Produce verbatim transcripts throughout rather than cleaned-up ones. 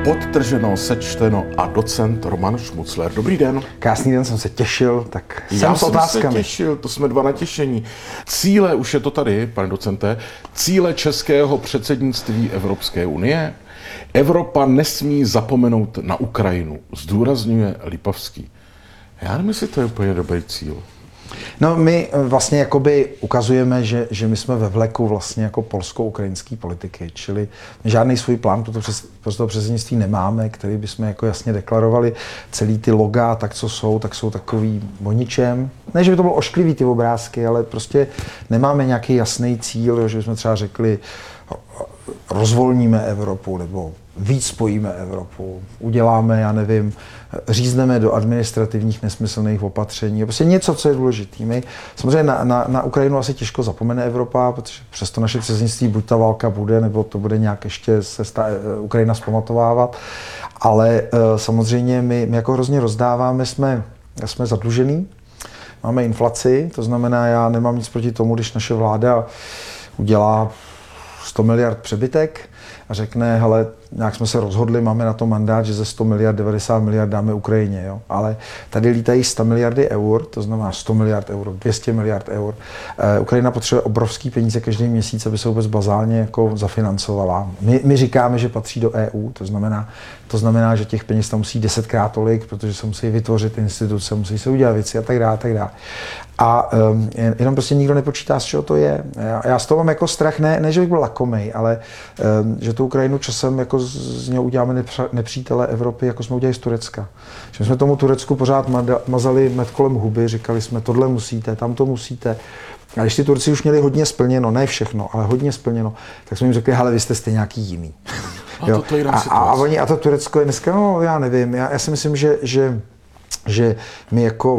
Podtrženo, sečteno a docent Roman Šmucler. Dobrý den. Krásný den, jsem se těšil, tak Já jsem s jsem otázkami. se těšil, to jsme dva natěšení. Cíle, už je to tady, pane docente, cíle českého předsednictví Evropské unie. Evropa nesmí zapomenout na Ukrajinu, zdůrazňuje Lipavský. Já nevím, jestli to je úplně dobrý cíl. No my vlastně jakoby ukazujeme, že, že my jsme ve vleku vlastně jako polsko-ukrajinské politiky, čili žádný svůj plán pro to, přes, pro to předsednictví nemáme, který bychom jako jasně deklarovali. Celý ty loga, tak co jsou, tak jsou takový o ničem. Ne, že by to bylo ošklivý ty obrázky, ale prostě nemáme nějaký jasný cíl, že bychom třeba řekli, rozvolníme Evropu, nebo víc spojíme Evropu, uděláme, já nevím, řízneme do administrativních nesmyslných opatření, prostě něco, co je důležitý. My, samozřejmě na, na, na Ukrajinu asi těžko zapomene Evropa, protože přesto naše předsednictví buď ta válka bude, nebo to bude nějak ještě se stá, Ukrajina zpamatovávat, ale uh, samozřejmě my, my jako hrozně rozdáváme, jsme, jsme zadlužený, máme inflaci, to znamená, já nemám nic proti tomu, když naše vláda udělá sto miliard přebytek a řekne, hele, nějak jsme se rozhodli, máme na to mandát, že ze sto miliard, devadesát miliard dáme Ukrajině, jo? Ale tady lítají sto miliardy eur, to znamená sto miliard eur, dvě stě miliard eur. E, Ukrajina potřebuje obrovský peníze každý měsíc, aby se vůbec bazálně jako zafinancovala. My, my říkáme, že patří do E U, to znamená, to znamená, že těch peněz tam musí desetkrát tolik, protože se musí vytvořit instituce, musí se udělat věci a tak dále, a tak dále. A um, jenom prostě nikdo nepočítá, z čeho to je. Já, já z toho mám jako strach, ne, ne že bych byl lakomej, ale um, že tu Ukrajinu časem jako z něho uděláme nepřítele Evropy, jako jsme udělali z Turecka. Že jsme tomu Turecku pořád mazali med kolem huby, říkali jsme, tohle musíte, tam to musíte. A když ty Turci už měli hodně splněno, ne všechno, ale hodně splněno, tak jsme jim řekli, hele, vy jste stejně nějaký jiný. A, to, to a, a, oni, a to Turecko je dneska, no já nevím, já, já si myslím, že, že že my jako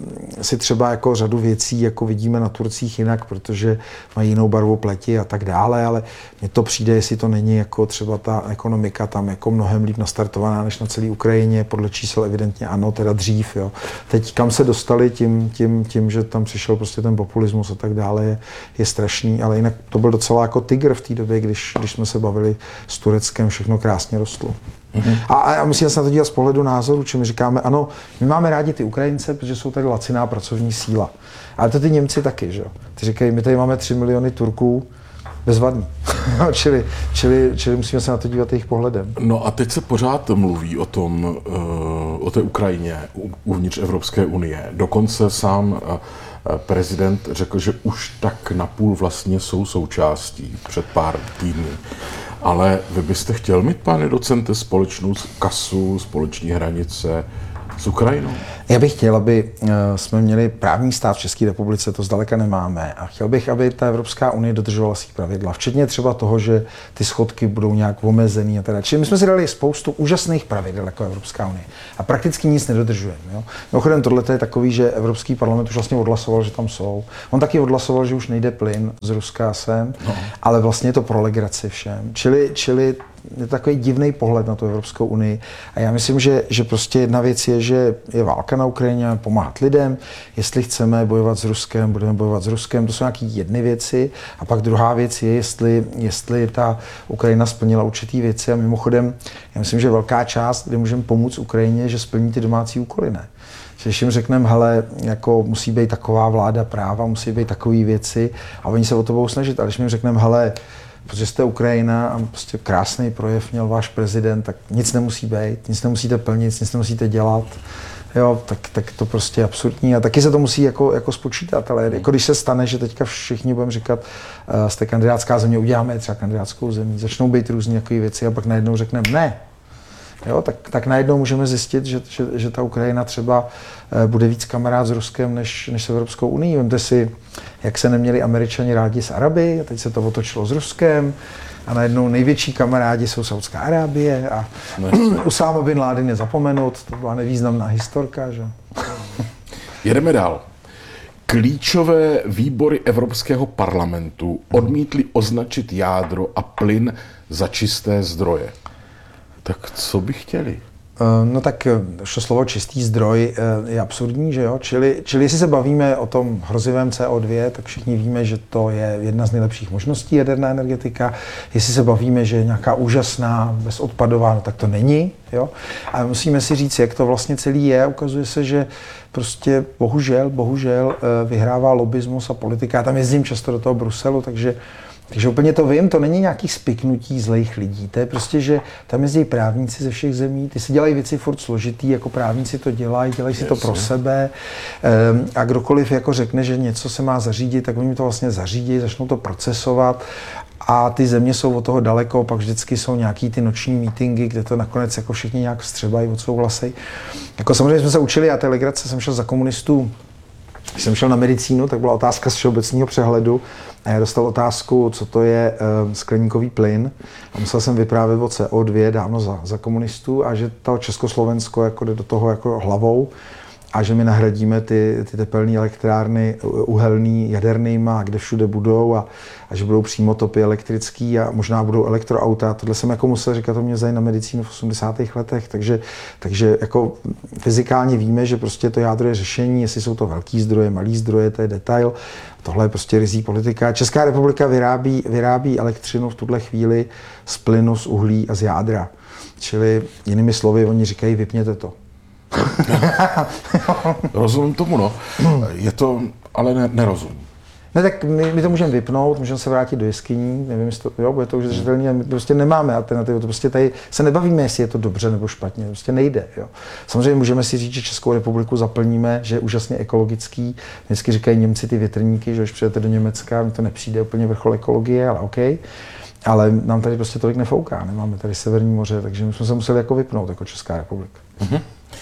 si třeba jako řadu věcí jako vidíme na Turcích jinak, protože mají jinou barvu pleti a tak dále, ale mně to přijde, jestli to není jako třeba ta ekonomika tam jako mnohem líp nastartovaná než na celé Ukrajině, podle čísel evidentně ano, teda dřív, jo. Teď kam se dostali tím, tím, tím, že tam přišel prostě ten populismus a tak dále, je, je strašný, ale jinak to byl docela jako tygr v té době, když, když jsme se bavili s Tureckem, všechno krásně rostlo. Mm-hmm. A, a musíme se na to dívat z pohledu názoru, či my říkáme, ano, my máme rádi ty Ukrajince, protože jsou tady laciná pracovní síla. Ale to ty Němci taky, že jo. Ty říkají, my tady máme tři miliony Turků, bezvadný. čili, čili, čili musíme se na to dívat jejich pohledem. No a teď se pořád mluví o tom, o té Ukrajině uvnitř Evropské unie. Dokonce sám prezident řekl, že už tak napůl vlastně jsou součástí před pár týdny. Ale vy byste chtěl mít, pane docente, společnou kasu, společní hranice s Ukrajinou? Já bych chtěl, aby jsme měli právní stát v České republice, to zdaleka nemáme. A chtěl bych, aby ta Evropská unie dodržovala svých pravidla. Včetně třeba toho, že ty schodky budou nějak omezený a teda. Čili my jsme si dali spoustu úžasných pravidel jako Evropská unie. A prakticky nic nedodržujeme. Jo? Mimochodem, tohle je takový, že Evropský parlament už vlastně odhlasoval, že tam jsou. On taky odhlasoval, že už nejde plyn z Ruska sem, no. Ale vlastně je to pro legraci všem. Čili, čili je takový divný pohled na tu Evropskou unii. A já myslím, že, že prostě jedna věc je, že je válka na Ukrajině, pomáhat lidem. Jestli chceme bojovat s Ruskem, budeme bojovat s Ruskem. To jsou nějaké jedny věci. A pak druhá věc je, jestli, jestli ta Ukrajina splnila určitý věci. A mimochodem, já myslím, že velká část, kdy můžeme pomoct Ukrajině, že splní ty domácí úkoly, ne? Když jim řekneme, hele, jako musí být taková vláda práva, musí být takové věci a oni se o to budou snažit. A když jim řekneme, hele, protože jste Ukrajina a prostě krásný projev měl váš prezident, tak nic nemusí být, nic nemusíte plnit, nic nemusíte dělat. Jo, tak, tak to prostě je absurdní a taky se to musí jako, jako spočítat, ale jako když se stane, že teďka všichni budeme říkat, uh, jste kandidátská země, uděláme třeba kandidátskou zemí, začnou být různé takové věci a pak najednou řekneme ne. Jo, tak, tak najednou můžeme zjistit, že, že, že ta Ukrajina třeba bude víc kamarád s Ruskem než, než s Evropskou unií. Vemte si, jak se neměli Američani rádi s Araby, a teď se to otočilo s Ruskem a najednou největší kamarádi jsou Saudská Arábie a Usáma bin Laden je zapomenout, to byla nevýznamná historka, že? Jedeme dál. Klíčové výbory Evropského parlamentu odmítly označit jádro a plyn za čisté zdroje. Tak co by chtěli? No tak to slovo čistý zdroj je absurdní, že jo? Čili, čili jestli se bavíme o tom hrozivém C O dva, tak všichni víme, že to je jedna z nejlepších možností jaderná energetika. Jestli se bavíme, že je nějaká úžasná, bezodpadová, no tak to není, jo? A musíme si říct, jak to vlastně celý je. Ukazuje se, že prostě bohužel, bohužel vyhrává lobismus a politika. Já tam jezdím často do toho Bruselu, takže Takže úplně to vím, to není nějaký spiknutí zlejch lidí, to je prostě, že tam jezdí právníci ze všech zemí, ty si dělají věci furt složitý, jako právníci to dělají, dělají si to pro sebe a kdokoliv jako řekne, že něco se má zařídit, tak oni to vlastně zařídí, začnou to procesovat a ty země jsou od toho daleko, pak vždycky jsou nějaký ty noční meetingy, kde to nakonec jako všichni nějak vstřebají, odsouhlasej. Jako samozřejmě jsme se učili, já té legrace jsem šel za komunistů. Když jsem šel na medicínu, tak byla otázka z všeobecného přehledu a já dostal otázku, co to je uh, skleníkový plyn a musel jsem vyprávět o C O dva dávno za, za komunistů a že to Československo jako jde do toho jako hlavou a že my nahradíme ty, ty tepelné elektrárny uhelný, jadernýma, kde všude budou a, a že budou přímo topy elektrický a možná budou elektroauta. Tohle jsem jako musel říkat, to mě zajímá na medicínu v osmdesátých letech, takže, takže jako fyzikálně víme, že prostě to jádro je řešení, jestli jsou to velký zdroje, malý zdroje, to je detail. Tohle je prostě rizí politika. Česká republika vyrábí, vyrábí elektřinu v tuhle chvíli z plynu, z uhlí a z jádra. Čili jinými slovy, oni říkají, vypněte to. Rozumím tomu, no. Je to, ale ne, nerozumím. Ne, tak my, my to můžeme vypnout, můžeme se vrátit do jeskyní, nevím, jestli to, jo, bude to už držitelný, my prostě nemáme alternativu, to prostě tady se nebavíme, jestli je to dobře nebo špatně, prostě nejde, jo. Samozřejmě můžeme si říct, že Českou republiku zaplníme, že je úžasně ekologický, vždycky říkají Němci ty větrníky, že když přijete do Německa, mi to nepřijde úplně vrchol ekologie, ale OK, ale nám tady prostě tolik nefouká, nemáme tady Severní moře, takže my jsme se museli jako vypnout jako Česká republika. Mm-hmm.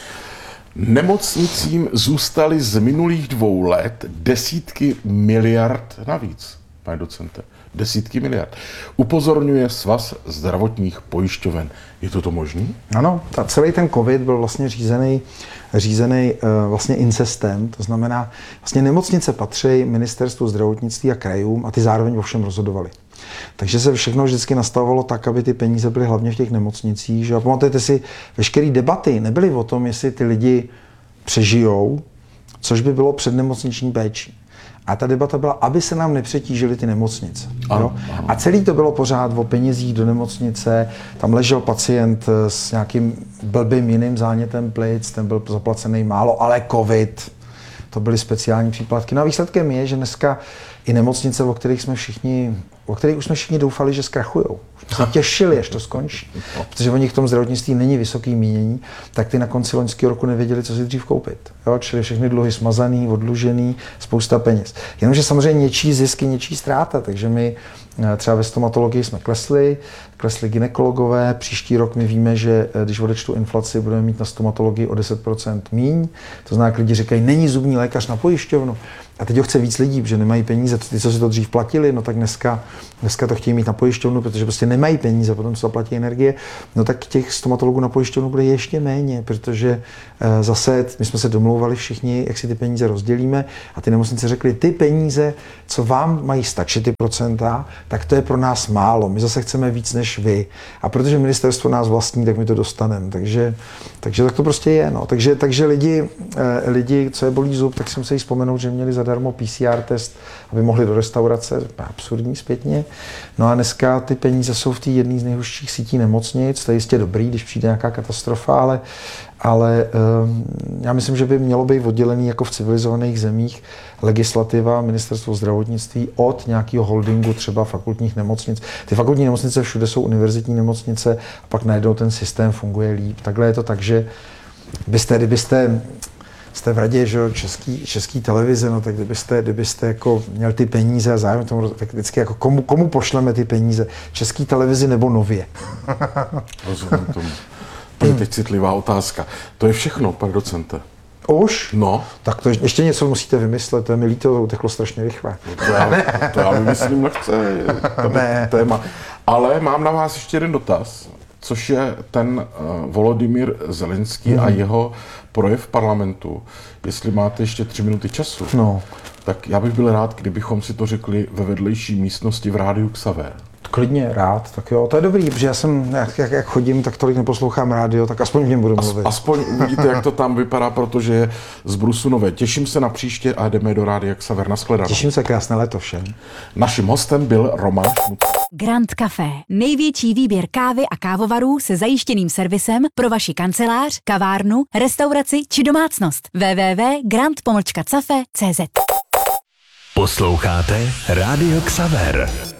Nemocnicím zůstaly z minulých dvou let desítky miliard navíc, pane docente. Desítky miliard. Upozorňuje Svaz zdravotních pojišťoven. Je to to možné? Ano, ta, celý ten covid byl vlastně řízený, řízený uh, vlastně incestem, to znamená, vlastně nemocnice patří ministerstvu zdravotnictví a krajům a ty zároveň o všem rozhodovali. Takže se všechno vždycky nastavovalo tak, aby ty peníze byly hlavně v těch nemocnicích. Že? A pamatujete si, veškeré debaty nebyly o tom, jestli ty lidi přežijou, což by bylo přednemocniční péčí. A ta debata byla, aby se nám nepřetížily ty nemocnice. Ano, ano. A celý to bylo pořád o penězích do nemocnice, tam ležel pacient s nějakým blbým jiným zánětem plic, ten byl zaplacený málo, ale covid, to byly speciální příplatky. No a výsledkem je, že dneska i nemocnice, o kterých jsme všichni, o kterých už jsme všichni doufali, že zkrachujou. Už jsme se těšili, až to skončí. Protože oni v tom zdravotnictví není vysoký mínění, tak ty na konci loňského roku nevěděli, co si dřív koupit. Jo? Čili všechny dluhy smazaný, odlužený, spousta peněz. Jenomže samozřejmě něčí zisky, něčí ztráta, takže my třeba ve stomatologii jsme klesli, klesli gynekologové, příští rok my víme, že když odečtu inflaci, budeme mít na stomatologii o deset procent míň, to znamená, lidi říkají, není zubní lékař na pojišťovnu. A teď ho chce víc lidí, protože nemají peníze. Ty, co si to dřív platili, no tak dneska, dneska to chtějí mít na pojišťovnu, protože prostě nemají peníze, potom se zaplatí energie. No tak těch stomatologů na pojišťovnu bude ještě méně, protože e, zase my jsme se domlouvali všichni, jak si ty peníze rozdělíme a ty nemocnice řekly, ty peníze, co vám mají stačit, ty procenta, tak to je pro nás málo. My zase chceme víc než vy. A protože ministerstvo nás vlastní, tak my to dostaneme. Takže, takže tak to prostě je. No. Takže, takže lidi, e, lidi, co je bolí zub, tak si musí vzpomenout, že měli zadarmo P C R test, aby mohli do restaurace, absurdní zpětně. No a dneska ty peníze jsou v té jedné z nejhustších sítí nemocnic, to je jistě dobrý, když přijde nějaká katastrofa, ale, ale um, já myslím, že by mělo být oddělený jako v civilizovaných zemích legislativa, ministerstvo zdravotnictví od nějakého holdingu, třeba fakultních nemocnic. Ty fakultní nemocnice všude jsou univerzitní nemocnice a pak najednou ten systém funguje líp. Takhle je to tak, že byste, kdybyste jste v radě, že český, český televize, no tak kdybyste, kdybyste jako měl ty peníze a zájem tomu, tak vždycky jako komu, komu pošleme ty peníze? Český televizi nebo Nově? Rozumím tomu. To je teď citlivá otázka. To je všechno, pane docente. Už? No. Tak to ještě něco musíte vymyslet, to je mi líto, to uteklo strašně rychle. No to, já, to já vymyslím nechce, to ne. téma. Ale mám na vás ještě jeden dotaz, což je ten uh, Volodymyr Zelenský mm. a jeho projev v parlamentu. Jestli máte ještě tři minuty času, no. tak já bych byl rád, kdybychom si to řekli ve vedlejší místnosti v rádiu Xaver. Klidně, rád, tak jo, to je dobrý, protože já jsem, jak, jak, jak chodím, tak tolik neposlouchám rádio, tak aspoň v něm budu mluvit. As, aspoň vidíte, jak to tam vypadá, protože je z Brusu nové. Těším se na příště a jdeme do Rádia Xaver. Nashledanou. Těším se, krásné léto všem. Naším hostem byl Roman Šmuc. Grand Café. Největší výběr kávy a kávovarů se zajištěným servisem pro vaši kancelář, kavárnu, restauraci či domácnost. w w w tečka grand cafe tečka c z. Posloucháte Rádio Xaver.